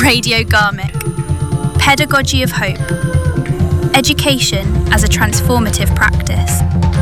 Radio Garmick. Pedagogy of Hope. Education as a transformative practice.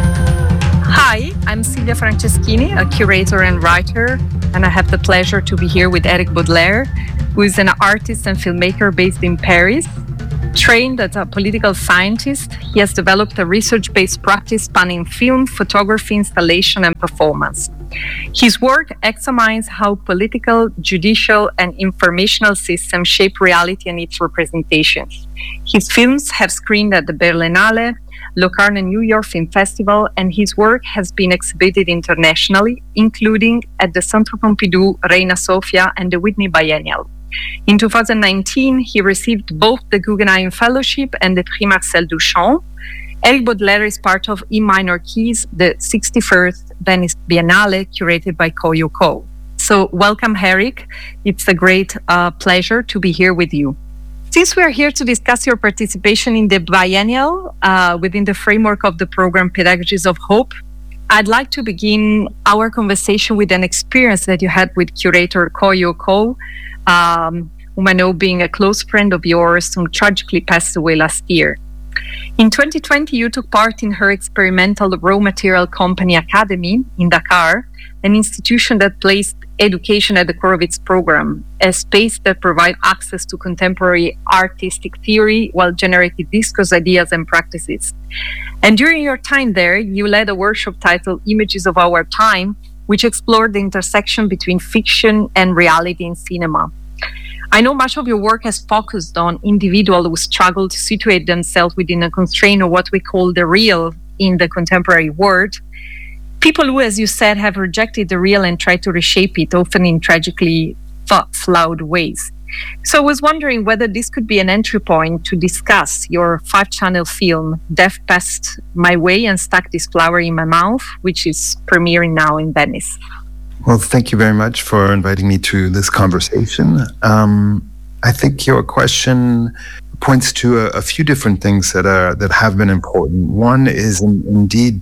Hi, I'm Silvia Franceschini, a curator and writer, and I have the pleasure to be here with Eric Baudelaire, who is an artist and filmmaker based in Paris. Trained as a political scientist, he has developed a research-based practice spanning film, photography, installation, and performance. His work examines how political, judicial, and informational systems shape reality and its representations. His films have screened at the Berlinale, Locarno New York Film Festival, and his work has been exhibited internationally, including at the Centre Pompidou, Reina Sofia, and the Whitney Biennial. In 2019, he received both the Guggenheim Fellowship and the Prix Marcel Duchamp. Eric Baudelaire is part of In Minor Keys, the 61st Venice Biennale, curated by Koyo Co. So welcome, Eric. It's a great pleasure to be here with you. Since we are here to discuss your participation in the biennial within the framework of the program Pedagogies of Hope, I'd like to begin our conversation with an experience that you had with curator Koyo Ko, whom I know being a close friend of yours, who tragically passed away last year. In 2020, you took part in her experimental raw material company Academy in Dakar, an institution that placed education at the core of its program, a space that provides access to contemporary artistic theory while generating discourse ideas and practices. And during your time there, you led a workshop titled Images of Our Time, which explored the intersection between fiction and reality in cinema. I know much of your work has focused on individuals who struggle to situate themselves within a constraint of what we call the real in the contemporary world. People who, as you said, have rejected the real and tried to reshape it, often in tragically flawed ways. So I was wondering whether this could be an entry point to discuss your 5-channel film, Death Passed My Way and Stuck This Flower in My Mouth, which is premiering now in Venice. Well, thank you very much for inviting me to this conversation. I think your question points to a few different things that have been important. One is indeed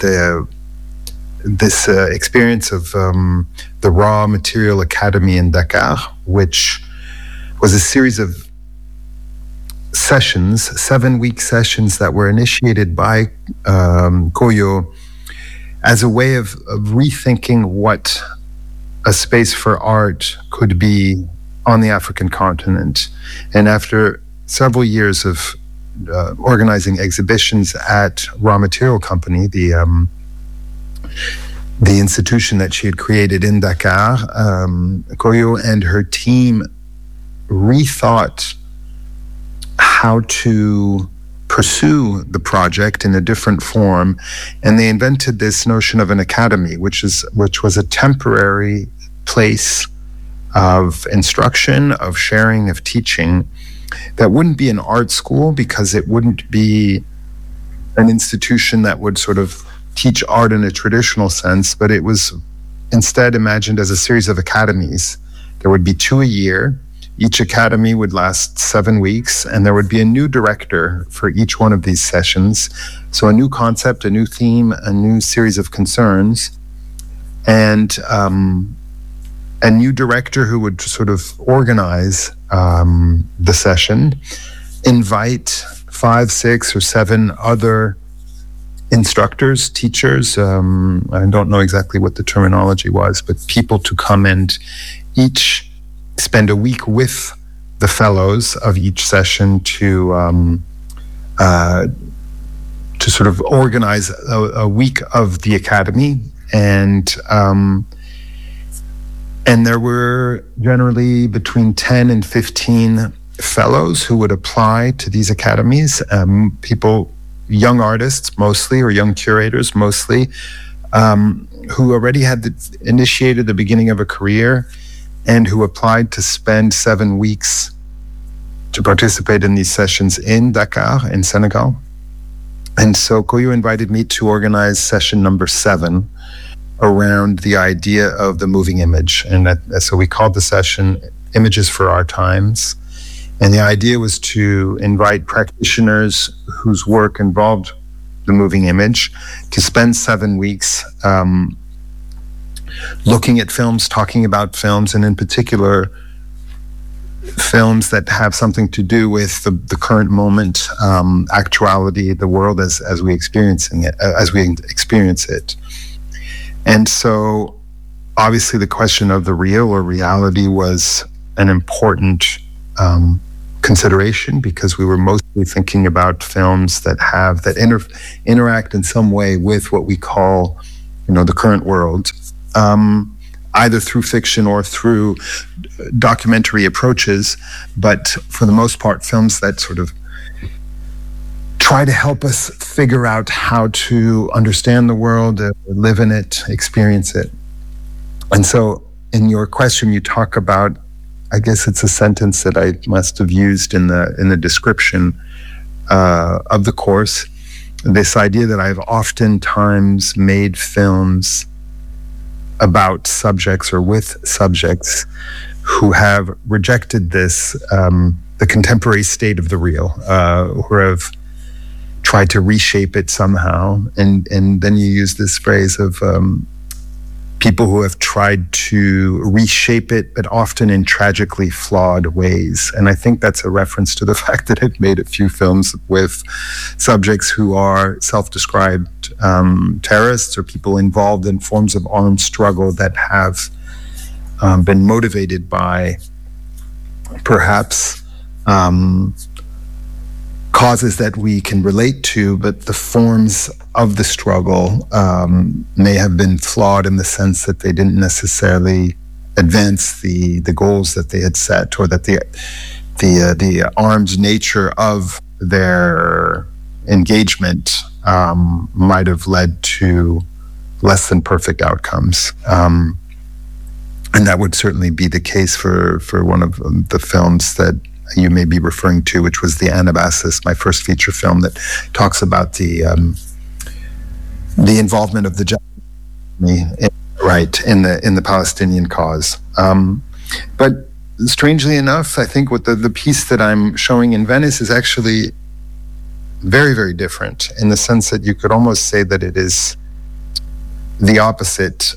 this experience of the Raw Material Academy in Dakar, which was a series of sessions, 7-week sessions that were initiated by Koyo as a way of rethinking what a space for art could be on the African continent. And after several years of organizing exhibitions at Raw Material Company, the institution that she had created in Dakar, Koyo and her team rethought how to pursue the project in a different form, and they invented this notion of an academy, which was a temporary place of instruction, of sharing, of teaching, that wouldn't be an art school because it wouldn't be an institution that would sort of teach art in a traditional sense, but it was instead imagined as a series of academies. There would be 2 a year. Each academy would last 7 weeks, and there would be a new director for each one of these sessions. So a new concept, a new theme, a new series of concerns, and a new director who would sort of organize the session, invite 5, 6, or 7 other instructors, teachers, I don't know exactly what the terminology was, but people to come and each spend a week with the fellows of each session to sort of organize a week of the academy. And there were generally between 10 and 15 fellows who would apply to these academies, people, young artists mostly, or young curators mostly, who already had initiated the beginning of a career and who applied to spend 7 weeks to participate in these sessions in Dakar, in Senegal. And so Koyo invited me to organize session number 7 around the idea of the moving image. And so we called the session Images for Our Times. And the idea was to invite practitioners whose work involved the moving image to spend 7 weeks looking at films, talking about films, and in particular films that have something to do with the current moment, actuality, the world as we experience it. And so, obviously, the question of the real or reality was an important consideration, because we were mostly thinking about films that interact in some way with what we call, the current world, either through fiction or through documentary approaches, but for the most part, films that sort of try to help us figure out how to understand the world, live in it, experience it. And so in your question, you talk about, I guess it's a sentence that I must have used in the description of the course, this idea that I've oftentimes made films about subjects or with subjects who have rejected the contemporary state of the real, who have tried to reshape it somehow. And then you use this phrase of people who have tried to reshape it, but often in tragically flawed ways. And I think that's a reference to the fact that I've made a few films with subjects who are self-described terrorists or people involved in forms of armed struggle that have been motivated by perhaps causes that we can relate to, but the forms of the struggle may have been flawed in the sense that they didn't necessarily advance the goals that they had set, or that the armed nature of their engagement might have led to less than perfect outcomes. And that would certainly be the case for one of the films that you may be referring to, which was the Anabasis, my first feature film that talks about the involvement of the Japanese in the Palestinian cause. But strangely enough, I think what the piece that I'm showing in Venice is actually very, very different, in the sense that you could almost say that it is the opposite.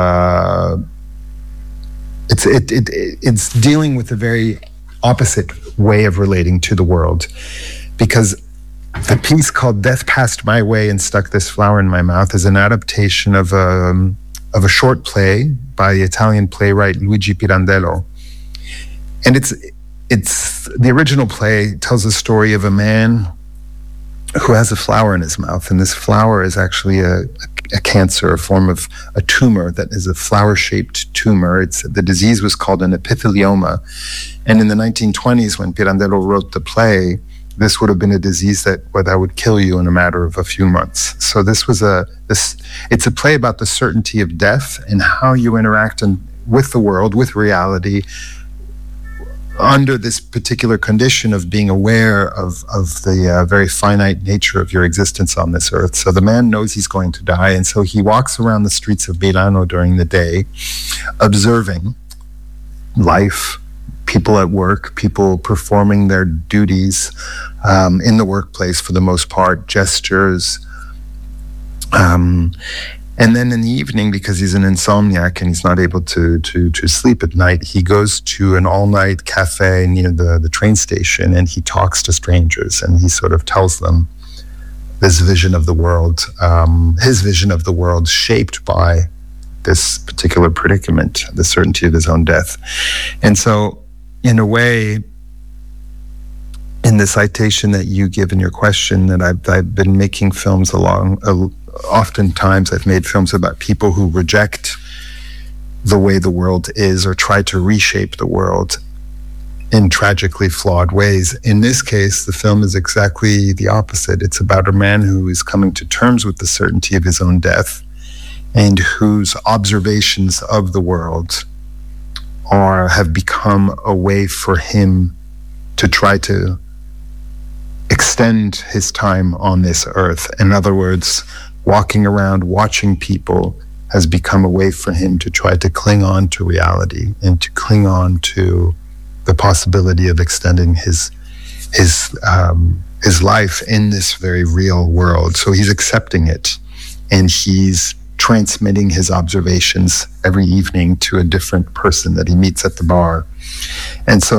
It's dealing with a very opposite way of relating to the world, because the piece called Death Passed My Way and Stuck This Flower in My Mouth is an adaptation of a short play by the Italian playwright Luigi Pirandello. And it's the original play tells the story of a man who has a flower in his mouth, and this flower is actually a cancer, a form of a tumor that is a flower-shaped tumor. The disease was called an epithelioma, and in the 1920s, when Pirandello wrote the play, this would have been a disease that would kill you in a matter of a few months. So it's a play about the certainty of death and how you interact with the world, with reality, under this particular condition of being aware of the very finite nature of your existence on this earth. So the man knows he's going to die, and so he walks around the streets of Milano during the day, observing life, people at work, people performing their duties in the workplace for the most part, gestures. And then in the evening, because he's an insomniac and he's not able to sleep at night, he goes to an all-night cafe near the train station, and he talks to strangers, and he sort of tells them this vision of the world, his vision of the world shaped by this particular predicament, the certainty of his own death. And so, in a way, in the citation that you give in your question, that I've been making films oftentimes I've made films about people who reject the way the world is or try to reshape the world in tragically flawed ways. In this case, the film is exactly the opposite. It's about a man who is coming to terms with the certainty of his own death, and whose observations of the world have become a way for him to try to extend his time on this earth. In other words, walking around, watching people has become a way for him to try to cling on to reality and to cling on to the possibility of extending his life in this very real world. So he's accepting it, and he's transmitting his observations every evening to a different person that he meets at the bar. And so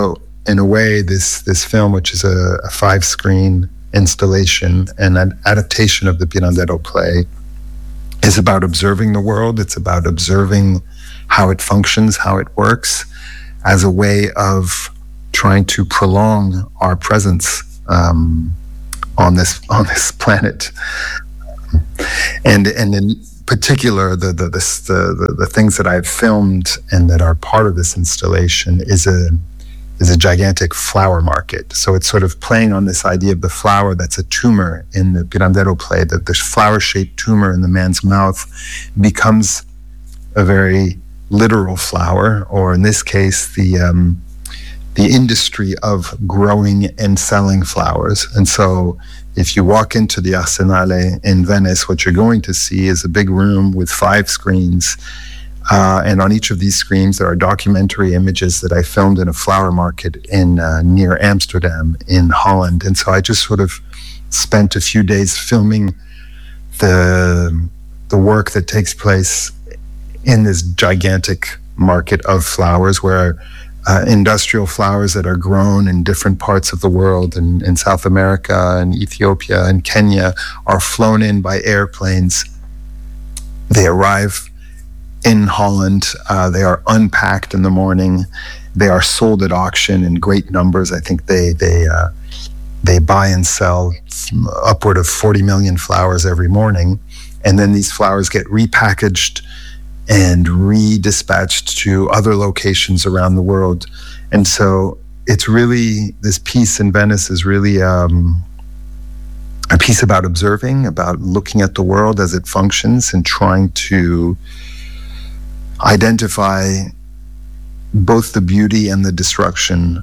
in a way, this film, which is a 5-screen installation and an adaptation of the Pirandello play, is about observing the world. It's about observing how it functions, how it works, as a way of trying to prolong our presence on this planet. And in particular, the things that I've filmed and that are part of this installation is a gigantic flower market. So it's sort of playing on this idea of the flower that's a tumor in the Pirandello play, that this flower-shaped tumor in the man's mouth becomes a very literal flower, or in this case, the industry of growing and selling flowers. And so if you walk into the Arsenale in Venice, what you're going to see is a big room with 5 screens. And on each of these screens, there are documentary images that I filmed in a flower market in near Amsterdam in Holland. And so I just sort of spent a few days filming the work that takes place in this gigantic market of flowers, where industrial flowers that are grown in different parts of the world, in South America and Ethiopia and Kenya, are flown in by airplanes. They arrive in Holland. They are unpacked in the morning. They are sold at auction in great numbers. I think they buy and sell upward of 40 million flowers every morning. And then these flowers get repackaged and redispatched to other locations around the world. And so it's really, this piece in Venice is really a piece about observing, about looking at the world as it functions and trying to identify both the beauty and the destruction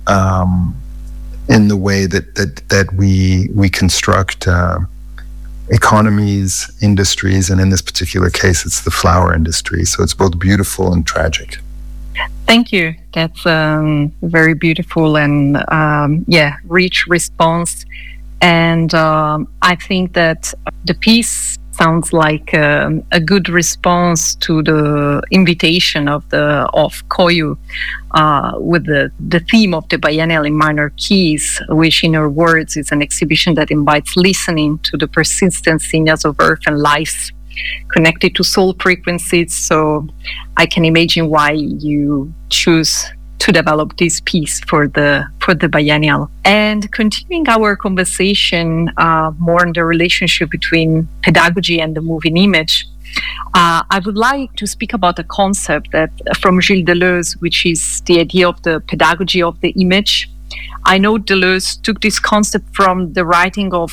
in the way that we construct economies, industries, and in this particular case, it's the flower industry. So it's both beautiful and tragic. Thank you. That's very beautiful and rich response. And I think that the piece sounds like a good response to the invitation of Koyu with the theme of the biennial in minor keys, which in her words is an exhibition that invites listening to the persistent signals of earth and life connected to soul frequencies. So I can imagine why you choose to develop this piece for the biennial. And continuing our conversation more on the relationship between pedagogy and the moving image, I would like to speak about a concept that from Gilles Deleuze, which is the idea of the pedagogy of the image. I know Deleuze took this concept from the writing of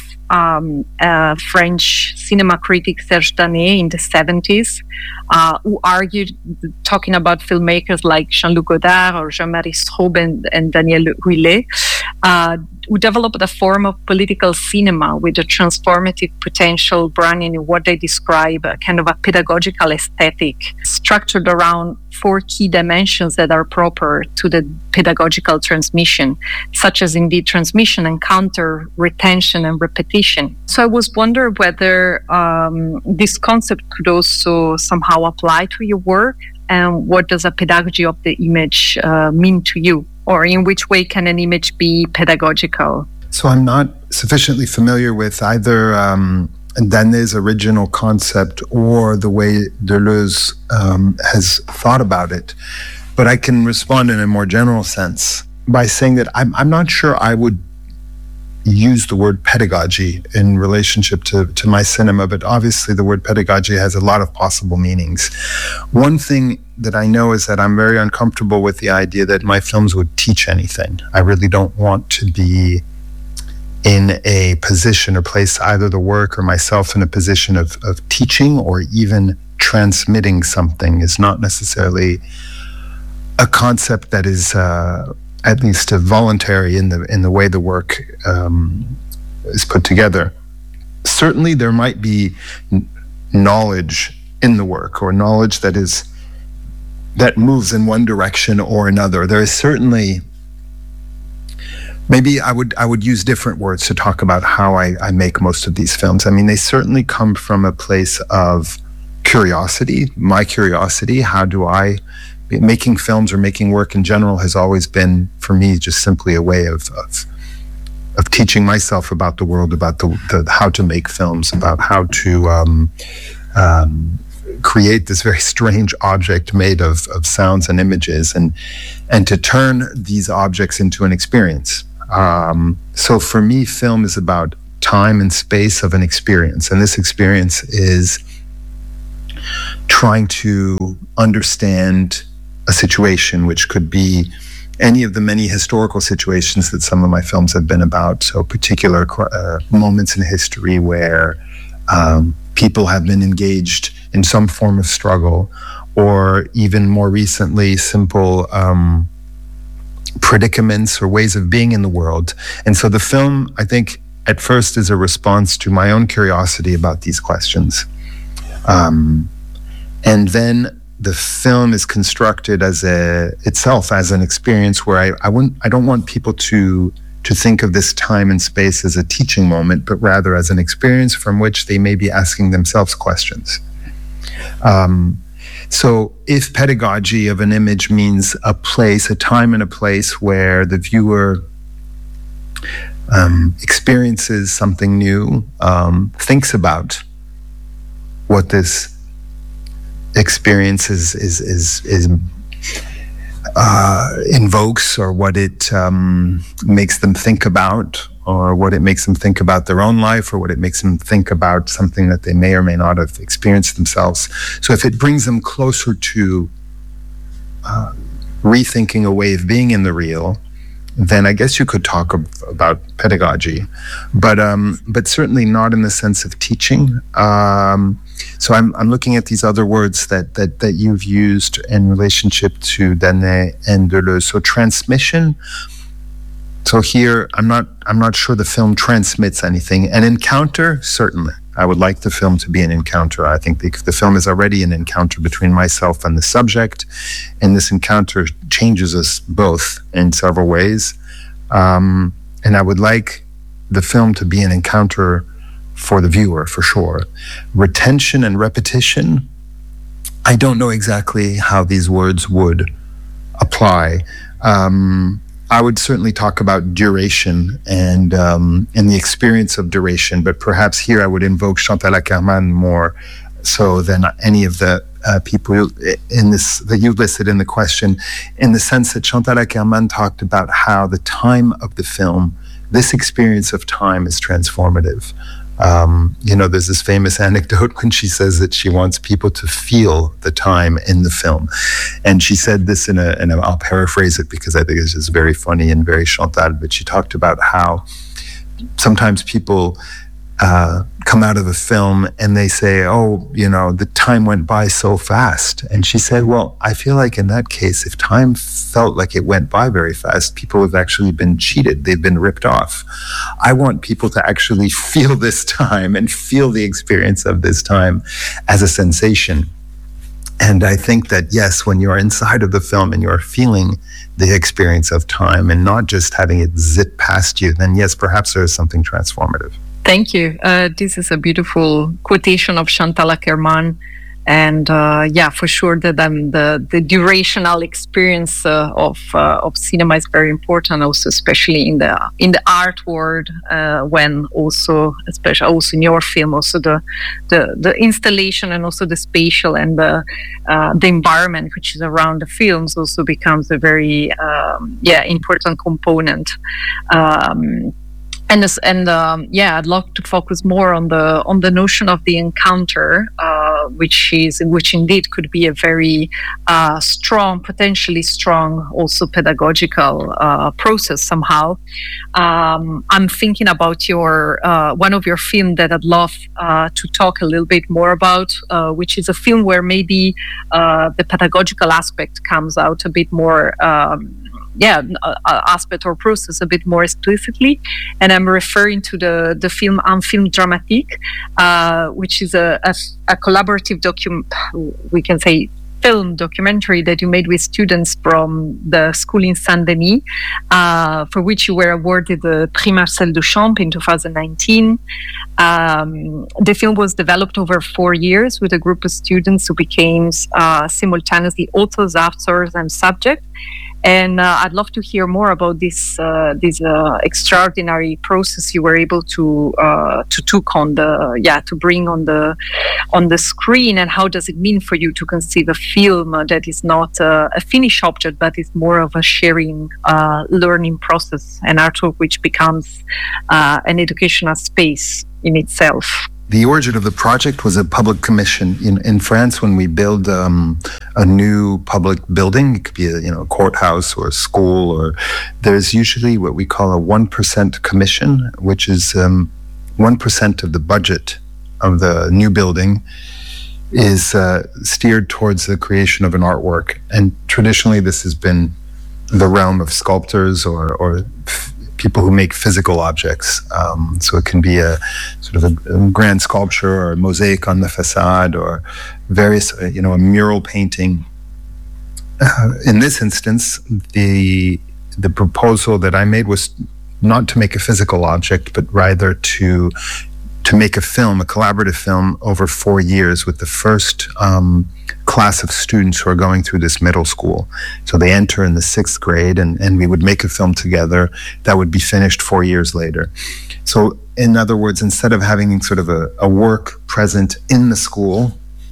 French cinema critic Serge Danet in the 70s, who argued, talking about filmmakers like Jean-Luc Godard or Jean-Marie Straub and Daniel Huillet, who developed a form of political cinema with a transformative potential running in what they describe a kind of a pedagogical aesthetic structured around 4 key dimensions that are proper to the pedagogical transmission, such as indeed transmission, encounter, retention, and repetition. So I was wondering whether this concept could also somehow apply to your work, and what does a pedagogy of the image mean to you? Or in which way can an image be pedagogical? So I'm not sufficiently familiar with either Danet's original concept or the way Deleuze has thought about it. But I can respond in a more general sense by saying that I'm not sure I would use the word pedagogy in relationship to my cinema, but obviously the word pedagogy has a lot of possible meanings. One thing that I know is that I'm very uncomfortable with the idea that my films would teach anything. I really don't want to be in a position or place either the work or myself in a position of teaching or even transmitting something. Is not necessarily a concept that is at least voluntary in the way the work is put together. Certainly there might be knowledge in the work, or knowledge that moves in one direction or another. There is certainly, maybe I would use different words to talk about how I make most of these films. I mean, they certainly come from a place of curiosity, my curiosity. How do I making films or making work in general has always been, for me, just simply a way of teaching myself about the world, about the how to make films, about how to create this very strange object made of sounds and images, and to turn these objects into an experience. So for me, film is about time and space of an experience, and this experience is trying to understand a situation, which could be any of the many historical situations that some of my films have been about. So particular moments in history where people have been engaged in some form of struggle, or even more recently, simple predicaments or ways of being in the world. And so the film, I think, at first is a response to my own curiosity about these questions. And then the film is constructed itself as an experience where I don't want people to think of this time and space as a teaching moment, but rather as an experience from which they may be asking themselves questions. So if pedagogy of an image means a place, a time and a place where the viewer experiences something new, thinks about what this experience invokes, or what it makes them think about, or what it makes them think about their own life, or what it makes them think about something that they may or may not have experienced themselves. So if it brings them closer to rethinking a way of being in the real, then I guess you could talk about pedagogy, but certainly not in the sense of teaching. So I'm looking at these other words that you've used in relationship to Danae and Deleuze. So transmission. So here, I'm not sure the film transmits anything. An encounter, certainly. I would like the film to be an encounter. I think the film is already an encounter between myself and the subject, and this encounter changes us both in several ways. And I would like the film to be an encounter for the viewer, for sure. Retention and repetition, I don't know exactly how these words would apply. I would certainly talk about duration and the experience of duration, but perhaps here I would invoke Chantal Akerman more so than any of the people in this that you listed in the question, in the sense that Chantal Akerman talked about how the time of the film, this experience of time, is transformative. There's this famous anecdote when she says that she wants people to feel the time in the film. And she said this and I'll paraphrase it because I think it's just very funny and very Chantal, but she talked about how sometimes people come out of a film and they say, the time went by so fast. And she said, well, I feel like in that case, if time felt like it went by very fast, people have actually been cheated. They've been ripped off. I want people to actually feel this time and feel the experience of this time as a sensation. And I think that, yes, when you're inside of the film and you're feeling the experience of time and not just having it zip past you, then yes, perhaps there is something transformative. Thank you. This is a beautiful quotation of Chantal Akerman. And for sure that the durational experience of cinema is very important, also especially in the art world, when also, especially also in your film, also the installation and also the spatial and the environment which is around the films also becomes a very important component. I'd like to focus more on the notion of the encounter, which indeed could be a very strong, potentially strong, also pedagogical process somehow. I'm thinking about your one of your films that I'd love to talk a little bit more about, which is a film where maybe the pedagogical aspect comes out a bit more. Aspect or process a bit more explicitly, and I'm referring to the film Un Film Dramatique, which is a collaborative we can say film documentary that you made with students from the school in Saint-Denis, for which you were awarded the Prix Marcel Duchamp in 2019. The film was developed over 4 years with a group of students who became simultaneously authors, actors, and subject. And I'd love to hear more about this extraordinary process you were able to took on to bring on the screen, and how does it mean for you to conceive a film that is not a finished object, but is more of a sharing, learning process, an artwork which becomes an educational space in itself. The origin of the project was a public commission in France. When we build a new public building, it could be a courthouse or a school, or there's usually what we call a 1% commission, which is 1% of the budget of the new building is steered towards the creation of an artwork. And traditionally, this has been the realm of sculptors or people who make physical objects. So it can be a sort of a grand sculpture or a mosaic on the facade, or various, a mural painting. In this instance, the proposal that I made was not to make a physical object, but rather to make a film, a collaborative film, over 4 years with the first class of students who are going through this middle school. So they enter in the 6th grade, and we would make a film together that would be finished 4 years later. So in other words, instead of having sort of a work present in the school,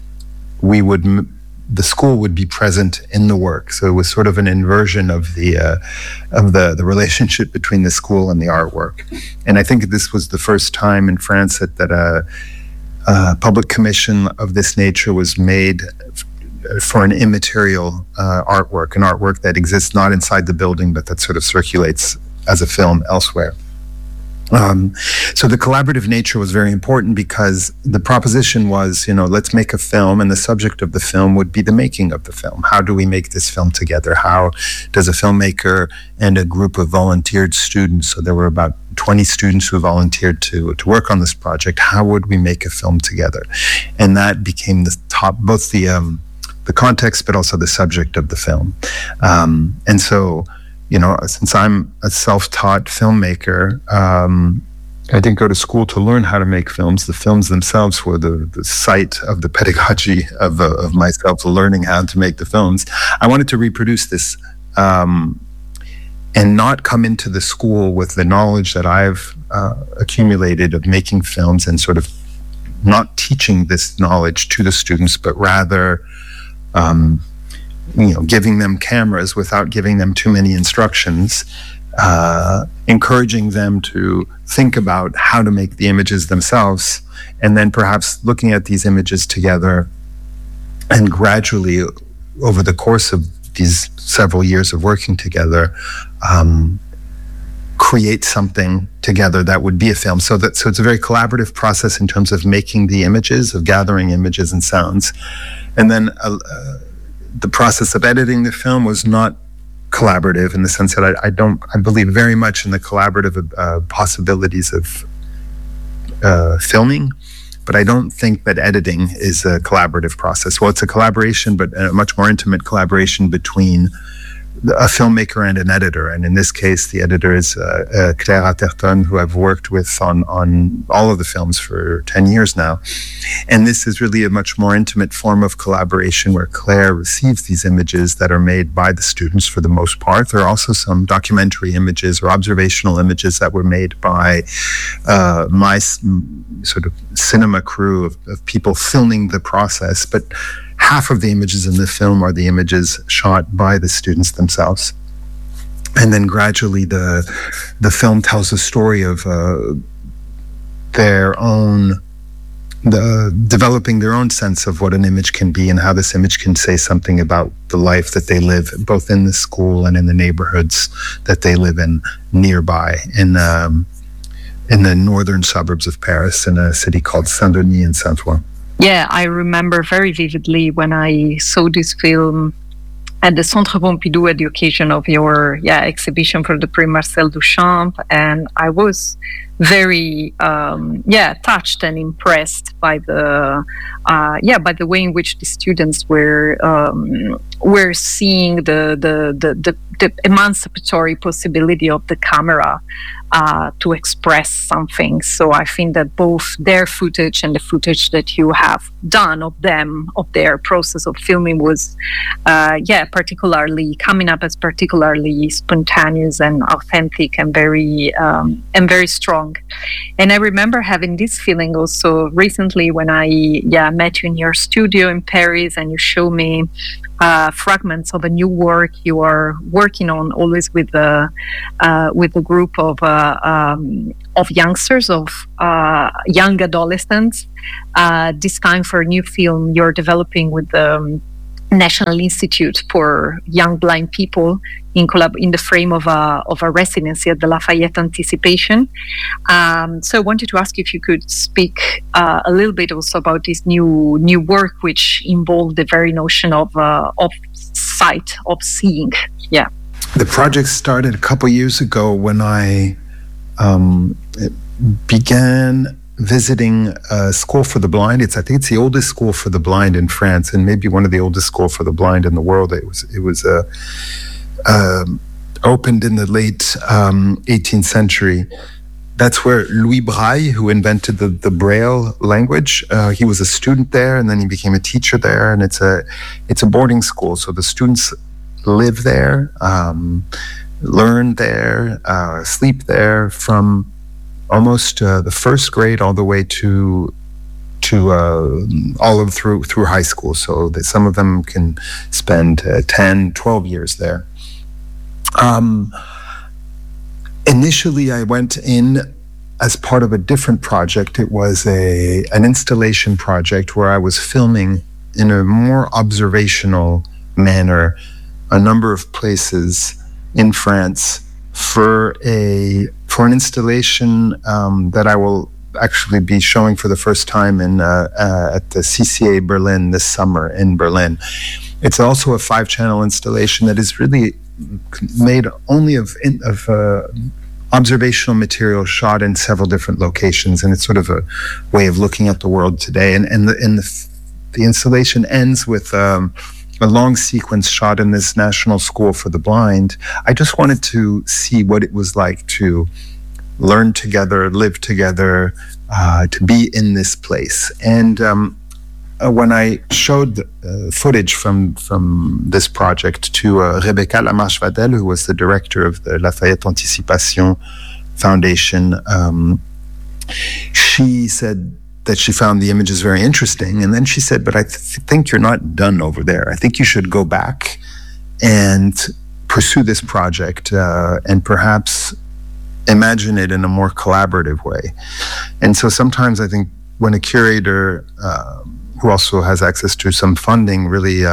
the school would be present in the work. So it was sort of an inversion of the relationship between the school and the artwork. And I think this was the first time in France that a public commission of this nature was made for an immaterial artwork, an artwork that exists not inside the building, but that sort of circulates as a film elsewhere. So the collaborative nature was very important, because the proposition was, let's make a film, and the subject of the film would be the making of the film. How do we make this film together? How does a filmmaker and a group of volunteered students, so there were about 20 students who volunteered to work on this project, how would we make a film together? And that became the top, both the context, but also the subject of the film. And so, since I'm a self-taught filmmaker, I didn't go to school to learn how to make films. The films themselves were the site of the pedagogy of myself learning how to make the films. I wanted to reproduce this and not come into the school with the knowledge that I've accumulated of making films, and sort of not teaching this knowledge to the students, but rather giving them cameras without giving them too many instructions, encouraging them to think about how to make the images themselves, and then perhaps looking at these images together, and gradually, over the course of these several years of working together, create something together that would be a film. So it's a very collaborative process in terms of making the images, of gathering images and sounds. And then the process of editing the film was not collaborative, in the sense that I believe very much in the collaborative possibilities of filming, but I don't think that editing is a collaborative process. Well, it's a collaboration, but a much more intimate collaboration between a filmmaker and an editor. And in this case, the editor is Claire Atherton, who I've worked with on all of the films for 10 years now. And this is really a much more intimate form of collaboration, where Claire receives these images that are made by the students for the most part. There are also some documentary images or observational images that were made by my sort of cinema crew of people filming the process. But half of the images in the film are the images shot by the students themselves. And then gradually the film tells a story of developing their own sense of what an image can be, and how this image can say something about the life that they live, both in the school and in the neighborhoods that they live in nearby, in the northern suburbs of Paris, in a city called Saint-Denis and Saint-Ouen. Yeah, I remember very vividly when I saw this film at the Centre Pompidou at the occasion of your exhibition for the Prix Marcel Duchamp, and I was very touched and impressed by the way in which the students were seeing the emancipatory possibility of the camera to express something. So I think that both their footage and the footage that you have done of them, of their process of filming, was particularly coming up as particularly spontaneous and authentic and very strong. And I remember having this feeling also recently when I met you in your studio in Paris, and you show me fragments of a new work you are working on, always with a group of youngsters, of young adolescents. This time for a new film you're developing with the National Institute for Young Blind People in the frame of a residency at the Lafayette Anticipation. So I wanted to ask you if you could speak a little bit also about this new work, which involved the very notion of sight, of seeing. Yeah. The project started a couple years ago when I began visiting a school for the blind. I think it's the oldest school for the blind in France, and maybe one of the oldest school for the blind in the world. It was opened in the late 18th century. That's where Louis Braille, who invented the Braille language, he was a student there, and then he became a teacher there. And it's a boarding school, so the students live there, learn there, sleep there from almost the first grade all the way to all of through high school. So that some of them can spend 10, 12 years there. Initially, I went in as part of a different project. It was an installation project where I was filming in a more observational manner a number of places in France for an installation that I will actually be showing for the first time at the CCA Berlin this summer in Berlin. It's also a 5-channel installation that is really made only of observational material shot in several different locations, and it's sort of a way of looking at the world today. And the installation ends with a long sequence shot in this National School for the Blind. I just wanted to see what it was like to learn together, live together, to be in this place. And when I showed footage from this project to Rebecca Lamarche-Vadel, who was the director of the Lafayette Anticipation Foundation, she said that she found the images very interesting. And then she said, but I think you're not done over there. I think you should go back and pursue this project and perhaps imagine it in a more collaborative way. And so sometimes I think when a curator who also has access to some funding really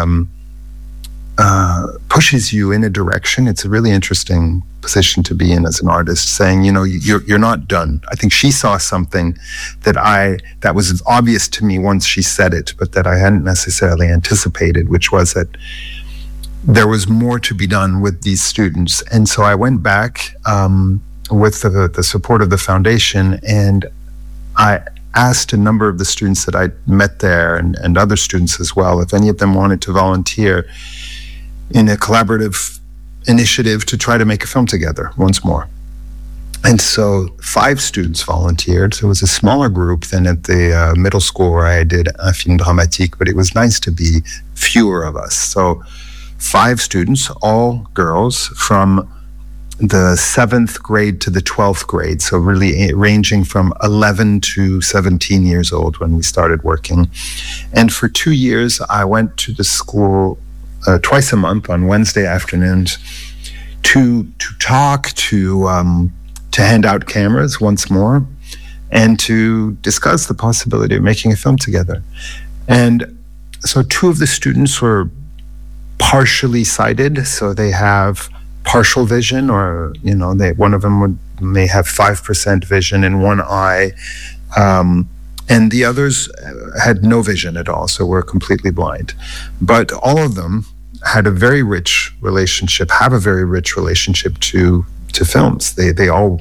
pushes you in a direction, it's a really interesting position to be in as an artist, saying, you're not done. I think she saw something that was obvious to me once she said it, but that I hadn't necessarily anticipated, which was that there was more to be done with these students. And so I went back with the support of the foundation, and I asked a number of the students that I met there and other students as well, if any of them wanted to volunteer in a collaborative initiative to try to make a film together once more. And so 5 students volunteered. So it was a smaller group than at the middle school where I did Un Film Dramatique, but it was nice to be fewer of us. So 5 students, all girls, from the 7th grade to the 12th grade, so really ranging from 11 to 17 years old when we started working. And for 2 years, I went to the school twice a month on Wednesday afternoons to talk, to hand out cameras once more, and to discuss the possibility of making a film together. And so 2 of the students were partially sighted, so they have partial vision, or one of them may have 5% vision in one eye, and the others had no vision at all, so were completely blind. But all of them have a very rich relationship to films. They all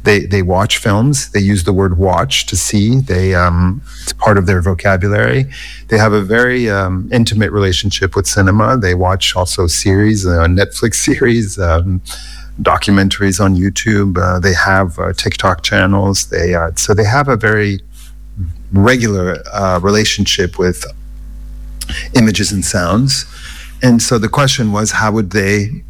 They watch films. They use the word watch to see. It's part of their vocabulary. They have a very intimate relationship with cinema. They watch also series, Netflix series, documentaries on YouTube. They have TikTok channels. So they have a very regular relationship with images and sounds. And so the question was, how would they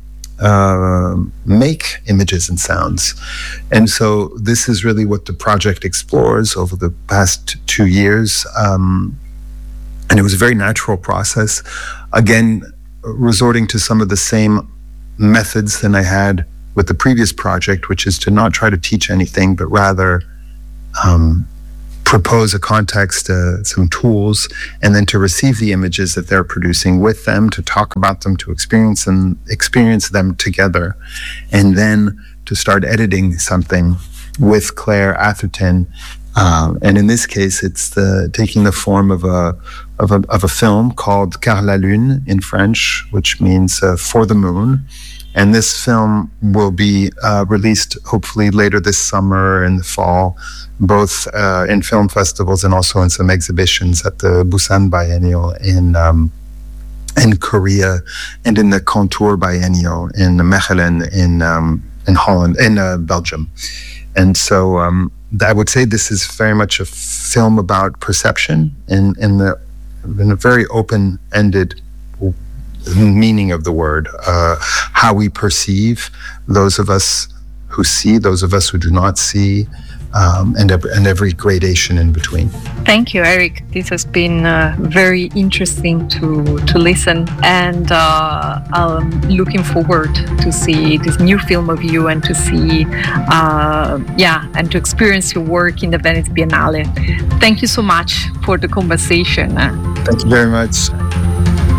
make images and sounds? And so this is really what the project explores over the past 2 years. And it was a very natural process. Again, resorting to some of the same methods than I had with the previous project, which is to not try to teach anything, but rather propose a context, some tools, and then to receive the images that they're producing with them, to talk about them, to experience them together, and then to start editing something with Claire Atherton. And in this case, it's taking the form of a film called Car la Lune in French, which means for the moon. And this film will be released hopefully later this summer and the fall, both in film festivals and also in some exhibitions at the Busan Biennial in Korea, and in the Contour Biennial in Mechelen in Holland, in Belgium. And so I would say this is very much a film about perception in a very open-ended meaning of the word, how we perceive, those of us who see, those of us who do not see, and every gradation in between. Thank you, Eric. This has been very interesting to listen, and I'm looking forward to see this new film of you and to see, and to experience your work in the Venice Biennale. Thank you so much for the conversation. Thank you very much.